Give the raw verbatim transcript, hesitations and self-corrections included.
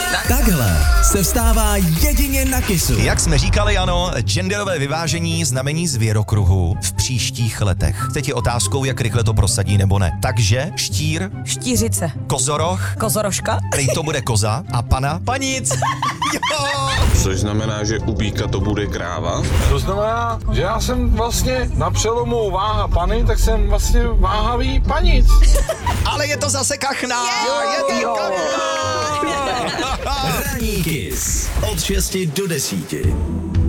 Takhle se vstává jedině na Kissu. Jak jsme říkali, ano, genderové vyvážení znamení zvěrokruhu v příštích letech. Teď je otázkou, jak rychle to prosadí nebo ne. Takže štír, Štířice. kozoroch, Kozorožka. prý to bude koza a pana panic. Jo! Což znamená, že u býka to bude kráva. To znamená, že já jsem vlastně na přelomu váha pany, tak jsem vlastně váhavý panic. Ale je to zase kachna. Je to kachna. Ranní Kiss od šesti do desíti.